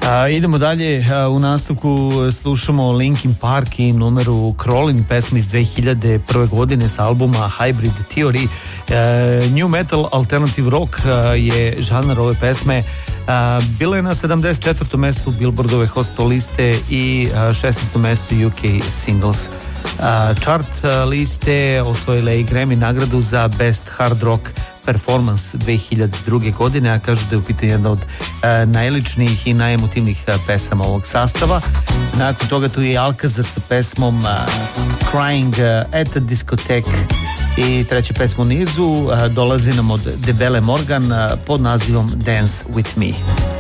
Idemo dalje, u nastavku slušamo Linkin Park i numeru Crawling, pesma iz 2001. godine sa albuma Hybrid Theory. New metal alternative rock je žanar ove pesme. Bilo je na 74. mestu Billboardove Hot 100 liste i 16. mestu UK Singles chart liste. Osvojila je i Grammy nagradu za Best Hard Rock Performance 2002. godine, a kažu da je u pitanju jedna od najličnijih i najemotivnijih pesama ovog sastava. Nakon toga tu je Alcazar sa pesmom Crying at the Discotheque i treća pesma u nizu dolazi nam od Debele Morgan pod nazivom Dance With Me.